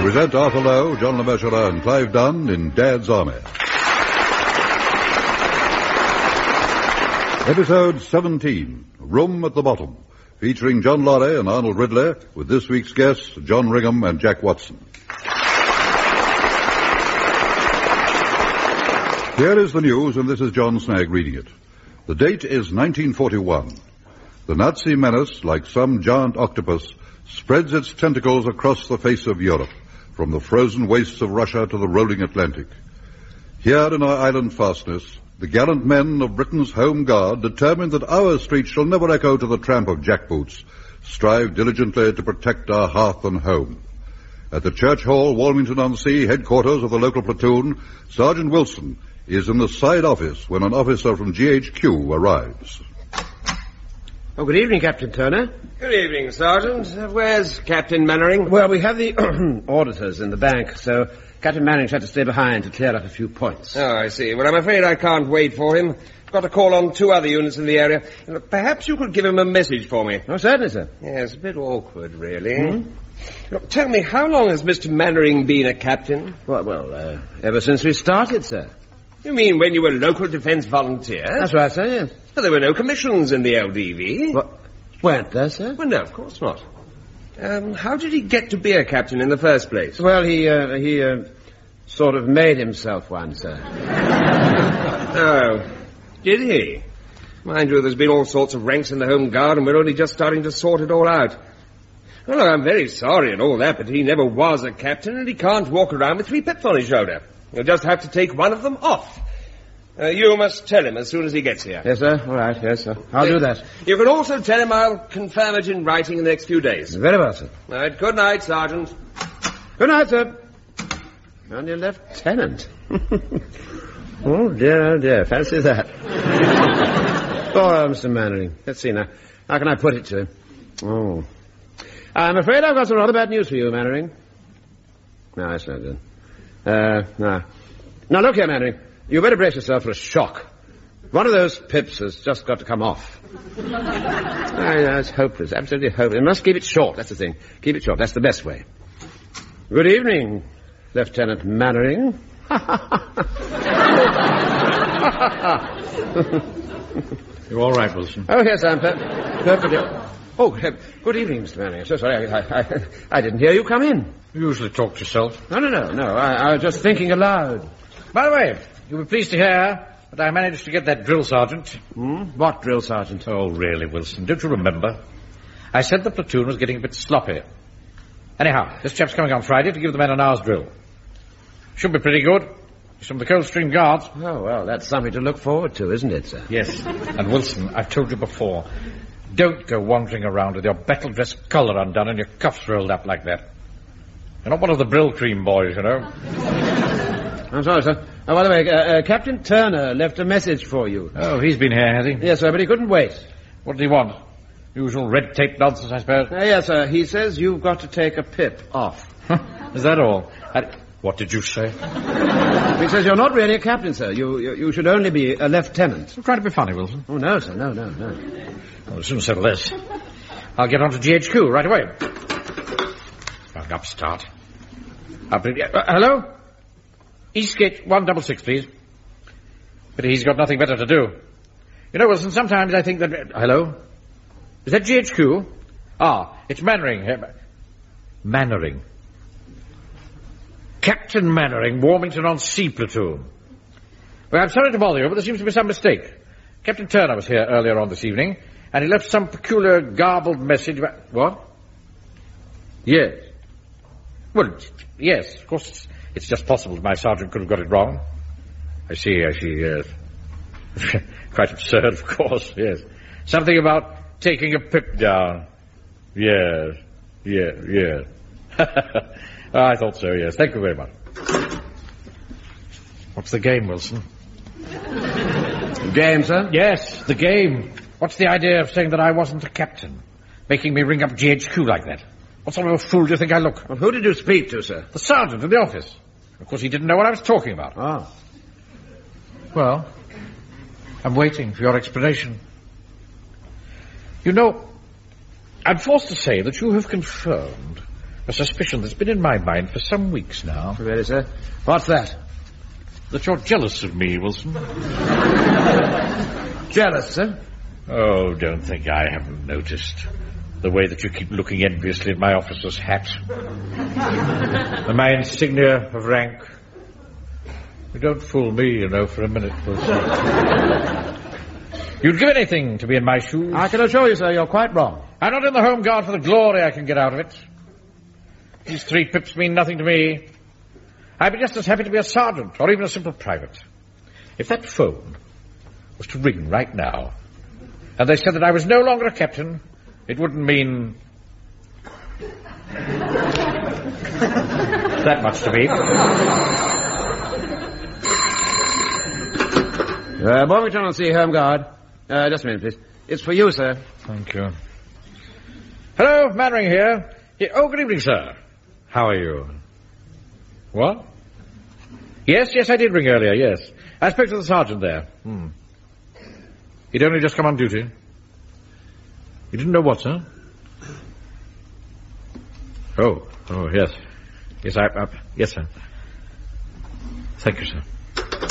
present Arthur Lowe, John Le Mesurier, and Clive Dunn in Dad's Army. Episode 17, Room at the Bottom, featuring John Lorry and Arnold Ridley, with this week's guests, John Ringham and Jack Watson. Here is the news, and this is John Snagg reading it. The date is 1941. The Nazi menace, like some giant octopus, spreads its tentacles across the face of Europe, from the frozen wastes of Russia to the rolling Atlantic. Here in our island fastness, the gallant men of Britain's Home Guard, determined that our streets shall never echo to the tramp of jackboots, strive diligently to protect our hearth and home. At the Church Hall, Walmington-on-Sea, headquarters of the local platoon, Sergeant Wilson is in the side office when an officer from GHQ arrives. Oh, good evening, Captain Turner. Good evening, Sergeant. Where's Captain Mannering? Well, we have the auditors in the bank, so Captain Mannering's had to stay behind to clear up a few points. Oh, I see. Well, I'm afraid I can't wait for him. Got to call on 2 other units in the area. Perhaps you could give him a message for me. Oh, certainly, sir. Yes, a bit awkward, really. Look, tell me, how long has Mr. Mannering been a captain? Well, ever since we started, sir. You mean when you were local defence volunteer? That's right, sir, yes. Well, there were no commissions in the LDV. What? Weren't there, sir? Well, no, of course not. How did he get to be a captain in the first place? Well, he sort of made himself one, sir. Oh, did he? Mind you, there's been all sorts of ranks in the Home Guard, and we're only just starting to sort it all out. Well, I'm very sorry and all that, but he never was a captain, and he can't walk around with 3 pips on his shoulder. He'll just have to take one of them off. You must tell him as soon as he gets here. Yes, sir. All right, yes, sir. I'll do that. You can also tell him I'll confirm it in writing in the next few days. Very well, sir. All right, good night, Sergeant. Good night, sir. Only a lieutenant. Oh, dear. Fancy that. Oh, Mr. Mannering. Let's see now. How can I put it to him? Oh. I'm afraid I've got some rather bad news for you, Mannering. No, that's not good. No. Now, look here, Mannering. You better brace yourself for a shock. One of those pips has just got to come off. It's hopeless, absolutely hopeless. You must keep it short, that's the thing. Keep it short, that's the best way. Good evening, Lieutenant Mannering. You all right, Wilson? Oh, yes, I'm perfectly... Oh, good evening, Mr. Mannering. I'm so sorry. I didn't hear you come in. You usually talk to yourself. No. I was just thinking aloud. By the way, you'll be pleased to hear that I managed to get that drill sergeant. What drill sergeant? Oh, really, Wilson? Don't you remember? I said the platoon was getting a bit sloppy. Anyhow, this chap's coming on Friday to give the men an hour's drill. Should be pretty good. He's from the Coldstream Guards. Oh, well, that's something to look forward to, isn't it, sir? Yes. And, Wilson, I've told you before, don't go wandering around with your battle dress collar undone and your cuffs rolled up like that. You're not one of the Brill Cream boys, you know. I'm sorry, sir. Oh, by the way, Captain Turner left a message for you. Oh, he's been here, has he? Yes, sir, but he couldn't wait. What did he want? Usual red tape nonsense, I suppose? Yes, sir. He says you've got to take a pip off. Is that all? What did you say? He says you're not really a captain, sir. You should only be a lieutenant. I'm trying to be funny, Wilson. Oh, no, sir. No. Well, as soon as settle this, I'll get on to GHQ right away. An upstart. Hello? Eastgate 166, please. But he's got nothing better to do. You know, Wilson, sometimes I think that... Hello? Is that GHQ? It's Mannering. Mannering. Captain Mannering, Warmington-on-Sea platoon. Well, I'm sorry to bother you, but there seems to be some mistake. Captain Turner was here earlier on this evening, and he left some peculiar garbled message about... What? Yes. Well, yes, of course, it's just possible that my sergeant could have got it wrong. I see, yes. Quite absurd, of course, yes. Something about taking a pip down. Yes. I thought so, yes. Thank you very much. What's the game, Wilson? Game, sir? Yes, the game. What's the idea of saying that I wasn't a captain? Making me ring up GHQ like that? What sort of a fool do you think I look? Well, who did you speak to, sir? The sergeant in the office. Of course, he didn't know what I was talking about. Ah. Well, I'm waiting for your explanation. You know, I'm forced to say that you have confirmed A suspicion that's been in my mind for some weeks now. Really, sir? What's that? That you're jealous of me, Wilson. Jealous, sir? Oh, don't think I haven't noticed. The way that you keep looking enviously at my officer's hat. And my insignia of rank. You don't fool me, you know, for a minute, Wilson. You'd give anything to be in my shoes. I can assure you, sir, you're quite wrong. I'm not in the Home Guard for the glory I can get out of it. These 3 pips mean nothing to me. I'd be just as happy to be a sergeant or even a simple private. If that phone was to ring right now and they said that I was no longer a captain, it wouldn't mean that much to me. Mornington-on-Sea Home Guard. Just a minute, please. It's for you, sir. Thank you. Hello, Mannering here. Oh, good evening, sir. How are you? What? Yes, I did ring earlier, yes. I spoke to the sergeant there. He'd only just come on duty. You didn't know what, sir? Oh, yes. Yes, yes, sir. Thank you, sir.